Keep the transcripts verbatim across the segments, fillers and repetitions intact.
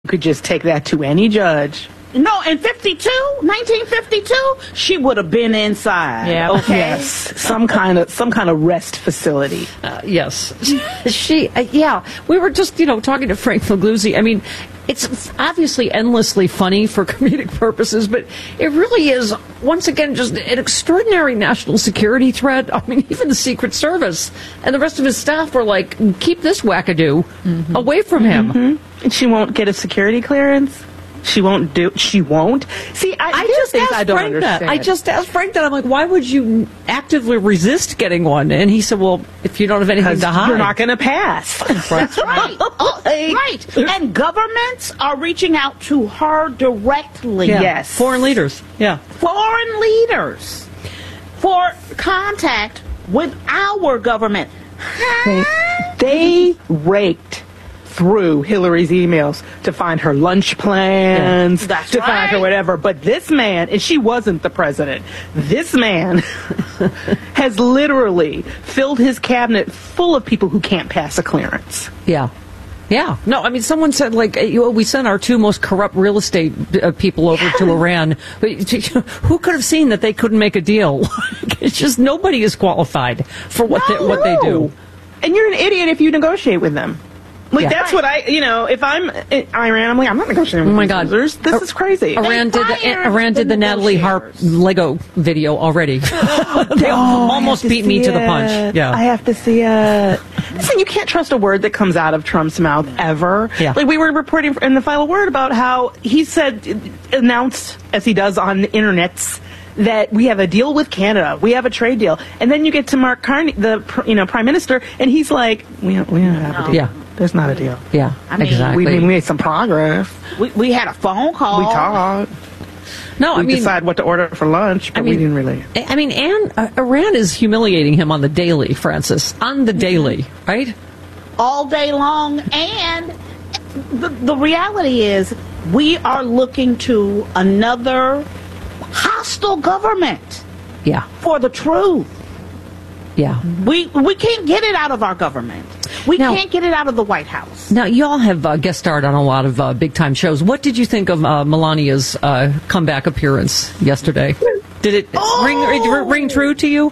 could just take that to any judge. No, in fifty-two, nineteen fifty-two, she would have been inside. Yeah. Okay. Yes, some kind of some kind of rest facility. Uh, yes. she, uh, yeah. We were just, you know, talking to Frank Figliuzzi. I mean, it's obviously endlessly funny for comedic purposes, but it really is, once again, just an extraordinary national security threat. I mean, even the Secret Service and the rest of his staff were like, keep this wackadoo mm-hmm. away from him. Mm-hmm. And she won't get a security clearance? She won't do. She won't. See, I, I just asked I don't Frank understand. that. I just asked Frank that. I'm like, why would you actively resist getting one? And he said, well, if you don't have anything to hide, you're not going to pass. That's right. Oh, right. And governments are reaching out to her directly. Yeah. Yes, foreign leaders. Yeah, foreign leaders for contact with our government. They, they raked through Hillary's emails to find her lunch plans, yeah. That's to right. find her whatever. But this man, and she wasn't the president, this man has literally filled his cabinet full of people who can't pass a clearance. Yeah. Yeah. No, I mean, someone said, like, you know, we sent our two most corrupt real estate uh, people over yeah. to Iran. But who could have seen that they couldn't make a deal? It's just nobody is qualified for what, no, they, what they do. And you're an idiot if you negotiate with them. Like, yeah. that's what I, you know, if I'm in Iran, I'm like, I'm not negotiating with oh my these God. losers. This uh, is crazy. Iran did the, Iran did the, the Natalie Harp Lego video already. They oh, almost beat me it. to the punch. Yeah, I have to see it. Listen, you can't trust a word that comes out of Trump's mouth ever. Yeah. Like, we were reporting in the Final Word about how he said, announced, as he does on internets, that we have a deal with Canada, we have a trade deal, and then you get to Mark Carney, the you know Prime Minister, and he's like, we don't, we don't have a deal. Yeah. There's not a deal. Yeah, I mean, exactly. We, we made some progress. We, we had a phone call. We talked. No, we I mean, decide what to order for lunch, but I mean, we didn't really. I mean, and uh, Iran is humiliating him on the daily, Francis, on the daily, right? All day long, and the, the reality is, we are looking to another hostile government. Yeah. For the truth. Yeah. We we can't get it out of our government. We now, can't get it out of the White House. Now, you all have uh, guest starred on a lot of uh, big-time shows. What did you think of uh, Melania's uh, comeback appearance yesterday? Did it oh! ring, ring ring true to you?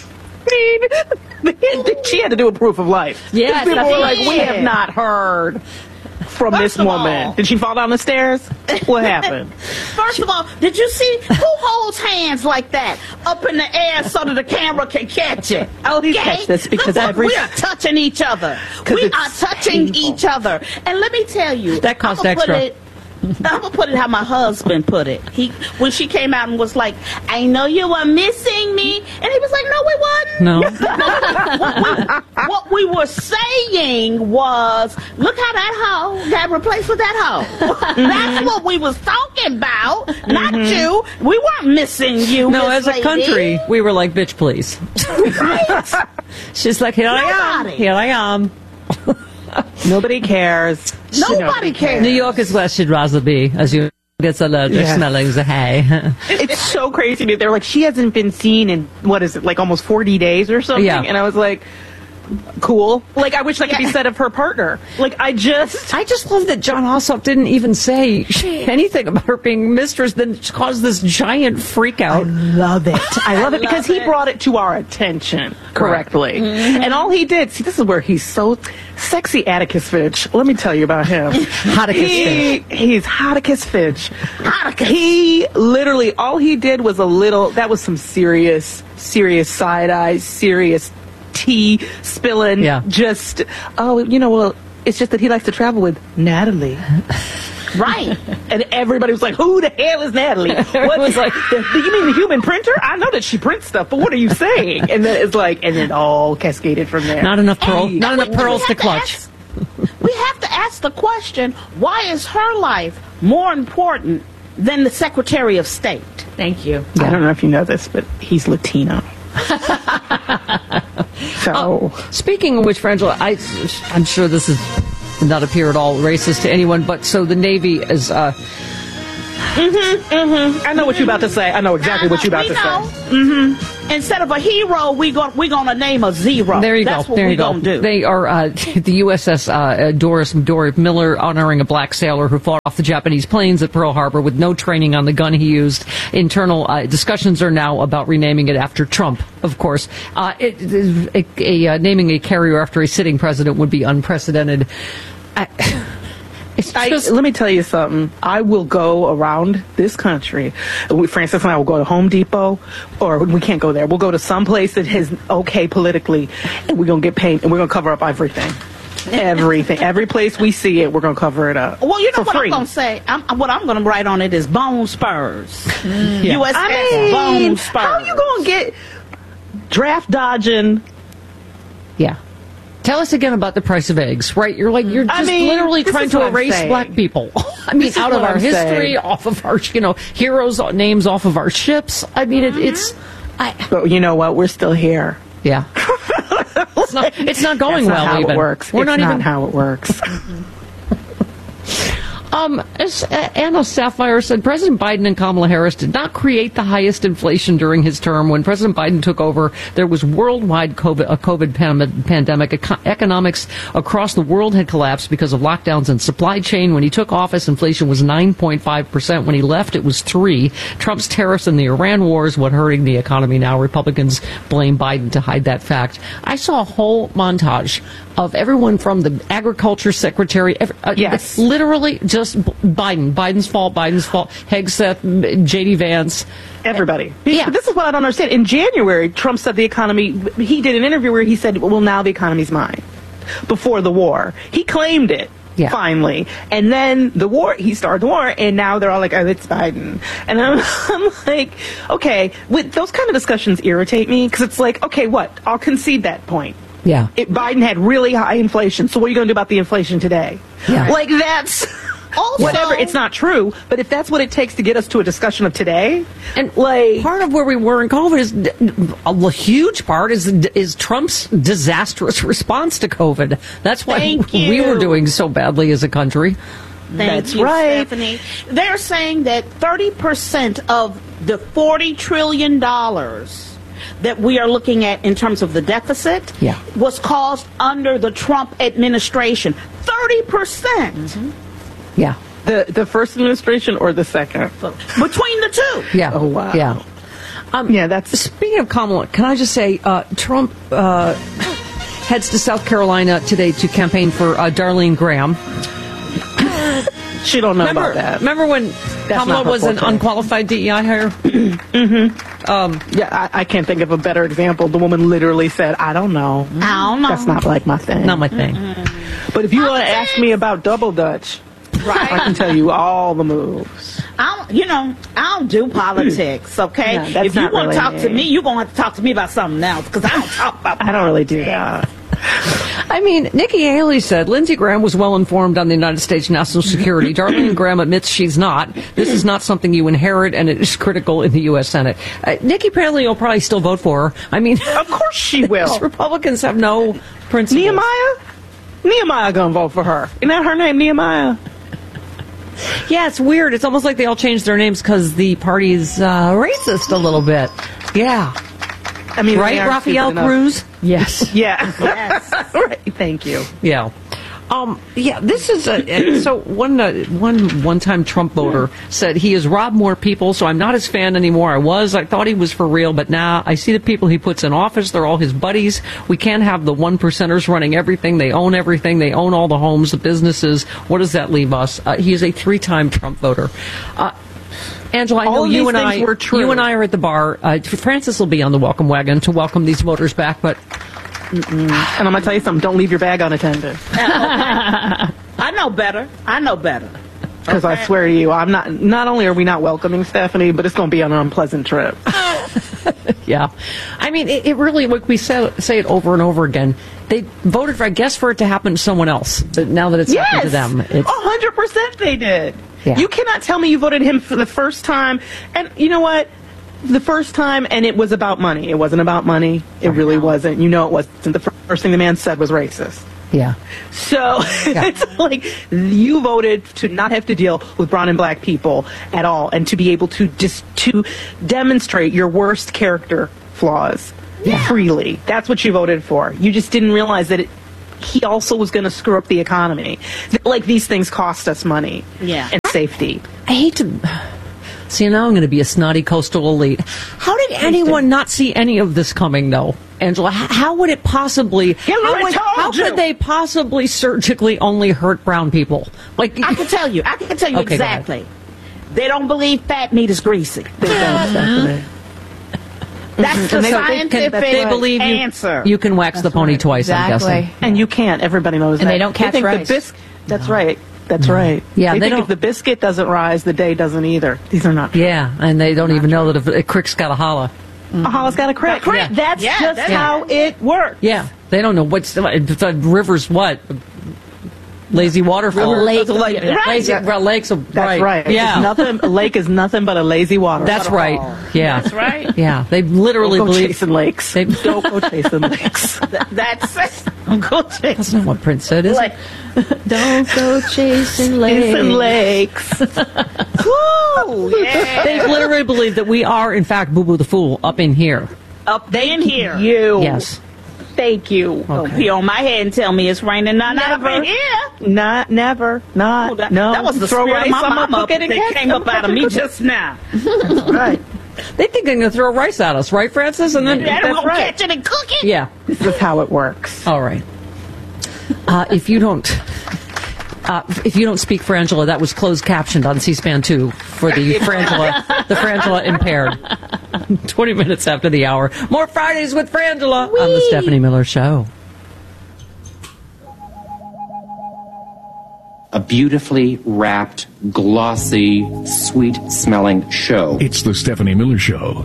She had to do a proof of life. Yes, people were like, did. we have not heard from First this of woman. all, did she fall down the stairs? What happened? First she, of all, did you see who holds hands like that up in the air so that the camera can catch it? Oh, okay? catch this because Look, every we are touching each other. We are touching painful. each other. And let me tell you, that cost I'm extra. Put it, I'm gonna put it how my husband put it. He when she came out and was like, "I know you were missing me," and he was like, "No, we wasn't." No. what, we, what we were saying was, "Look how that hoe got replaced with that hoe." That's what we was talking about, not mm-hmm. you. We weren't missing you. No, Miss as a lady. country, we were like, "Bitch, please." Right? She's like, "Here Nobody. I am. Here I am." Nobody cares. Nobody cares. New York is where she'd rather be, as you get allergic yes. smelling the hay. It's so crazy to me. They're like, she hasn't been seen in, what is it, like almost forty days or something? Yeah. And I was like, cool. Like, I wish that could be said of her partner. Like, I just... I just love that John Ossoff didn't even say anything about her being mistress that caused this giant freak out. I love it. I love I it because love he it. brought it to our attention correctly. Mm-hmm. And all he did, see, this is where he's so sexy, Atticus Finch. Let me tell you about him. Atticus he, Finch. He's Atticus Finch. Atticus. He literally, all he did was a little, that was some serious, serious side-eye, serious tea spilling. Yeah. Just, oh, you know, well, it's just that he likes to travel with Natalie. Right. And everybody was like, who the hell is Natalie? What was like, the, do you mean the human printer? I know that she prints stuff, but what are you saying? And then it's like, and then all cascaded from there. Not enough pearl, Hey, not enough pearls to clutch. Ask, we have to ask the question, why is her life more important than the Secretary of State? Thank you. I don't know if you know this, but he's Latino. So, oh, speaking of which, Frangela, I, I'm sure this is not appear at all racist to anyone, but so the Navy is uh, Mm-hmm, mm-hmm. I know what you're about to say. I know exactly uh-huh, what you're about we to know. say. Mm-hmm. Instead of a hero, we go, we're going to name a zero. There you That's go. what There we're you go. going to do. They are uh, the U S S uh, Doris Dory Miller honoring a black sailor who fought off the Japanese planes at Pearl Harbor with no training on the gun he used. Internal uh, discussions are now about renaming it after Trump, of course. Uh, it, a, a, a, naming a carrier after a sitting president would be unprecedented. I, It's just, I, let me tell you something. I will go around this country. We, Francis and I will go to Home Depot, or we can't go there. We'll go to some place that is okay politically, and we're going to get paid, and we're going to cover up everything. Everything. Every place we see it, we're going to cover it up. Well, you know for what free. I'm going to say? I'm, what I'm going to write on it is Bone Spurs. Mm. U S S I mean, Bone Spurs. how you going to get draft dodging? yeah. Tell us again about the price of eggs, right? You're like, you're just I mean, literally this trying is to what I'm erase saying. black people. I mean, This is out of what our I'm history, saying. off of our, you know, heroes' names off of our ships. I mean, it, it's, I, But you know what? We're still here. yeah. It's not, it's not going That's not well, how even. it works. We're it's not, not even, how it works. Um, as uh, Anna Sapphire said, President Biden and Kamala Harris did not create the highest inflation during his term. When President Biden took over, there was worldwide COVID, a COVID pan- pandemic. Eco- economics across the world had collapsed because of lockdowns and supply chain. When he took office, inflation was nine point five percent. When he left, it was three. Trump's tariffs and the Iran war is what hurting the economy now. Republicans blame Biden to hide that fact. I saw a whole montage of everyone from the agriculture secretary, every, uh, Yes. literally just Biden, Biden's fault, Biden's fault, Hegseth, J D Vance. Everybody. Yeah. But this is what I don't understand. In January, Trump said the economy, he did an interview where he said, well, now the economy's mine. Before the war. He claimed it. Yeah. Finally. And then the war, he started the war, and now they're all like, oh, it's Biden. And I'm, I'm like, okay, with those kind of discussions irritate me, because it's like, okay, what? I'll concede that point. Yeah. It, Biden had really high inflation, so what are you going to do about the inflation today? Yeah. Like, that's... Also, Whatever, it's not true, but if that's what it takes to get us to a discussion of today, And like, part of where we were in COVID is a huge part is is Trump's disastrous response to COVID. That's why Thank we you. were doing so badly as a country. Thank That's you, right. Stephanie. They're saying that thirty percent of the forty trillion dollars that we are looking at in terms of the deficit Yeah. was caused under the Trump administration. thirty percent Mm-hmm. Yeah. the the first administration or the second? between the two. Yeah. Oh, wow. Yeah. Um, Yeah, that's Speaking of Kamala, can I just say, uh, Trump uh, heads to South Carolina today to campaign for uh, Darlene Graham. she don't know Remember, about that. remember when Kamala not her was an forte. unqualified D E I hire? Yeah, I, I can't think of a better example. The woman literally said, "I don't know. I don't know. That's not like my thing." Not my thing. But if you want to ask me about double dutch, Right. I can tell you all the moves. I don't, you know, I don't do politics, okay? No, that's if you not want to really talk to me. me, you're going to have to talk to me about something else, because I don't talk about I don't really do that. I mean, Nikki Haley said Lindsey Graham was well informed on the United States national security. Darlene Graham admits she's not. This is not something you inherit, and it is critical in the U S Senate. Uh, Nikki Haley will probably still vote for her. I mean, Of course she will. Republicans have no principles. Nehemiah? Nehemiah gonna vote for her. Isn't that her name, Nehemiah? Yeah, it's weird. It's almost like they all changed their names because the party's uh, racist a little bit. Yeah. I mean, Right, they aren't Rafael stupid enough. Cruz? Yes. Yeah. Yes. Right. Thank you. Yeah. Um, yeah, this is a, so one uh, one one-time Trump voter said he has robbed more people, so I'm not his fan anymore. I was, I thought he was for real, but now I see the people he puts in office. They're all his buddies. We can't have the one percenters running everything. They own everything. They own all the homes, the businesses. What does that leave us? Uh, he is a three-time Trump voter. Uh, Angela, I All know of you these and I, things were true. you and I are at the bar. Uh, Francis will be on the welcome wagon to welcome these voters back, but And I'm gonna tell you something. Don't leave your bag unattended. I know better. I know better. Because I swear to you, I'm not. Not only are we not welcoming Stephanie, but it's gonna be an unpleasant trip. yeah, I mean, it, it really, like we say, say it over and over again. They voted for, I guess, for it to happen to someone else. But now that it's happened to Yes, them, a it's hundred percent they did. Yeah. You cannot tell me you voted him for the first time. And you know what? The first time, and it was about money. It wasn't about money. It really wasn't. You know, it wasn't. The first thing the man said was racist. Yeah. So Yeah. it's like you voted to not have to deal with brown and black people at all, and to be able to just to demonstrate your worst character flaws Yeah. freely. That's what you voted for. You just didn't realize that it, he also was going to screw up the economy. Like, these things cost us money Yeah. and safety. I hate to. See, now I'm going to be a snotty coastal elite. How did anyone not see any of this coming, though, Angela? How, how would it possibly? Hillary how would, told how you. could they possibly surgically only hurt brown people? Like, I can tell you. I can tell you Okay, go ahead. exactly. They don't believe fat meat is greasy. They don't, Stephanie. That's the And they- they can- scientific they believe you, answer. you can wax the pony twice. I'm Exactly. guessing. And you can't. Everybody knows And that. they don't catch think rice. The bis- that's right. That's right. Yeah, they, they think don't- if the biscuit doesn't rise, the day doesn't either. These are not true. Yeah, and they don't even know that if a crick's got a holla. A hollow's got a crack. Yeah. That's Yeah, just that's- how it works. Yeah, they don't know what's the, the river's what. Lazy waterfall. River- Lake- Like, right. lazy, well, lakes. Are, That's right. Yeah, It's nothing. A lake is nothing but a lazy water. that's right. Yeah, That's right. Yeah, they literally Don't go believe. chasing lakes. They- Don't go chasing lakes. Th- That's it. Go check. That's not what Prince said, is Like, it? Don't go chasing Chasing lakes. lakes. whoo, yeah. They literally believe that we are, in fact, Boo Boo the Fool up in here. Up they in here. You. Yes. Thank you. Don't pee on my head and tell me it's raining. Not up Never. in here. Not, never, not, Oh, that, no. that was the Throw spirit rice of my on mama cook it and that catch came them. up out of me just now. Right. They think they're going to throw rice at us, right, Francis? And then, Dad That's won't right. catch it and cook it. yeah. This is how it works. All right. Uh, if you don't, uh, if you don't speak Frangela, that was closed captioned on C-SPAN two for the Frangela, the Frangela impaired. Twenty minutes after the hour, more Fridays with Frangela on the Stephanie Miller Show. A beautifully wrapped, glossy, sweet-smelling show. It's the Stephanie Miller Show.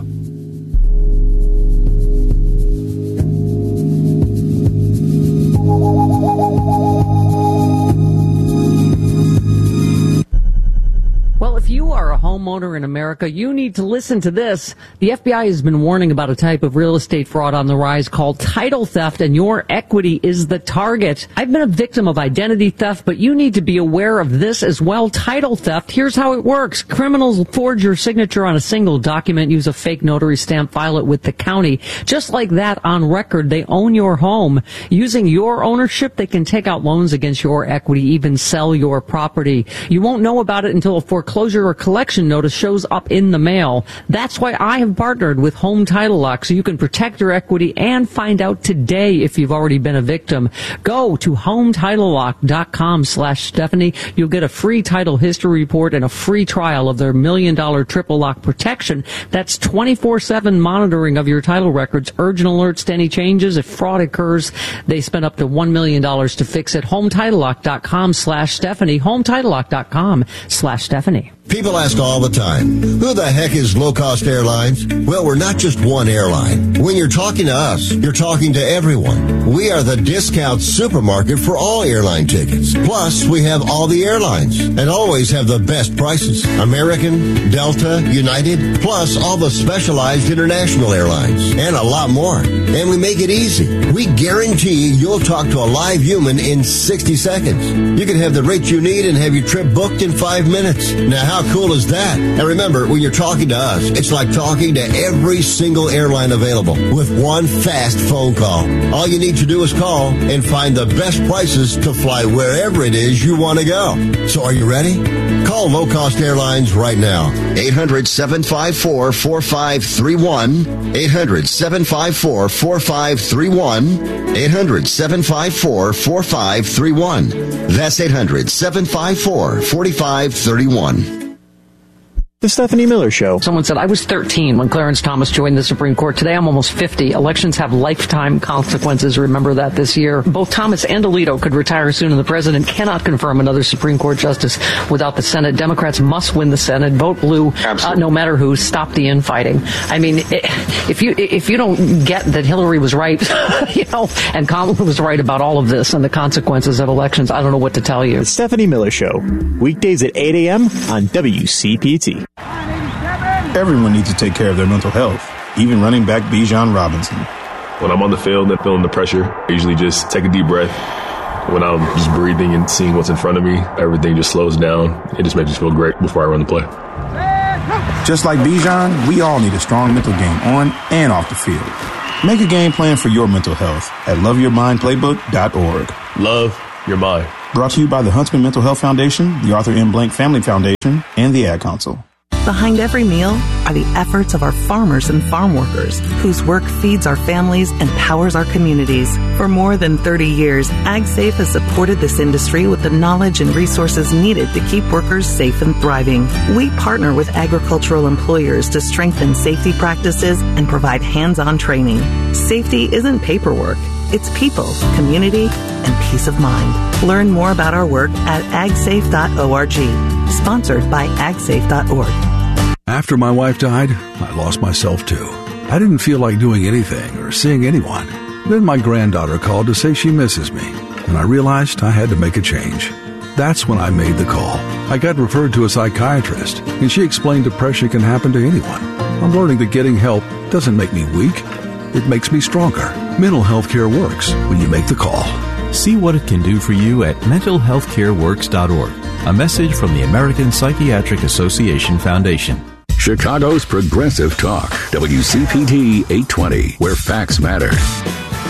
Well, if you are a homeowner in America, you need to listen to this. The F B I has been warning about a type of real estate fraud on the rise called title theft, and your equity is the target. I've been a victim of identity theft, but you need to be aware of this as well. Title theft, here's how it works. Criminals forge your signature on a single document, use a fake notary stamp, file it with the county. Just like that, on record, they own your home. Using your ownership, they can take out loans against your equity, even sell your property. You won't know about it until a foreclosure or collection notice shows up in the mail. That's why I have partnered with Home Title Lock, so you can protect your equity and find out today if you've already been a victim. Go to hometitlelock.com slash Stephanie. You'll get a free title history report and a free trial of their million dollar triple lock protection. That's twenty-four seven monitoring of your title records, urgent alerts to any changes. If fraud occurs, they spend up to one million dollars to fix it. hometitlelock.com slash Stephanie. hometitlelock.com slash Stephanie. People ask all the time, who the heck is Low Cost Airlines? Well, we're not just one airline. When you're talking to us, you're talking to everyone. We are the discount supermarket for all airline tickets. Plus, we have all the airlines and always have the best prices. American, Delta, United, plus all the specialized international airlines and a lot more. And we make it easy. We guarantee you'll talk to a live human in sixty seconds. You can have the rate you need and have your trip booked in five minutes. Now, how How cool is that? And remember, when you're talking to us, it's like talking to every single airline available with one fast phone call. All you need to do is call and find the best prices to fly wherever it is you want to go. So are you ready? Call Low Cost Airlines right now. eight hundred, seven five four, four five three one. eight hundred, seven five four, four five three one. eight hundred, seven five four, four five three one. That's eight hundred, seven five four, four five three one. The Stephanie Miller Show. Someone said, I was thirteen when Clarence Thomas joined the Supreme Court. Today I'm almost fifty. Elections have lifetime consequences. Remember that this year. Both Thomas and Alito could retire soon, and the president cannot confirm another Supreme Court justice without the Senate. Democrats must win the Senate. Vote blue, uh, no matter who. Stop the infighting. I mean, if you if you don't get that Hillary was right, you know, and Kamala was right about all of this and the consequences of elections, I don't know what to tell you. The Stephanie Miller Show. Weekdays at eight a.m. on W C P T. Everyone needs to take care of their mental health, even running back Bijan Robinson. When I'm on the field and feeling the pressure, I usually just take a deep breath, When I'm just breathing and seeing what's in front of me, everything just slows down. It just makes me feel great before I run the play. Just like Bijan, we all need a strong mental game on and off the field. Make a game plan for your mental health at love your mind playbook dot org. Love your mind. Brought to you by the Huntsman Mental Health Foundation, the Arthur M. Blank Family Foundation, and the Ad Council. Behind every meal are the efforts of our farmers and farm workers, whose work feeds our families and powers our communities. For more than thirty years, AgSafe has supported this industry with the knowledge and resources needed to keep workers safe and thriving. We partner with agricultural employers to strengthen safety practices and provide hands-on training. Safety isn't paperwork. It's people, community, and peace of mind. Learn more about our work at ag safe dot org. Sponsored by ag safe dot org. After my wife died, I lost myself too. I didn't feel like doing anything or seeing anyone. Then my granddaughter called to say she misses me, and I realized I had to make a change. That's when I made the call. I got referred to a psychiatrist, and she explained depression can happen to anyone. I'm learning that getting help doesn't make me weak. It makes me stronger. Mental health care works when you make the call. See what it can do for you at mental health care works dot org. A message from the American Psychiatric Association Foundation. Chicago's Progressive Talk, W C P T eight twenty, where facts matter.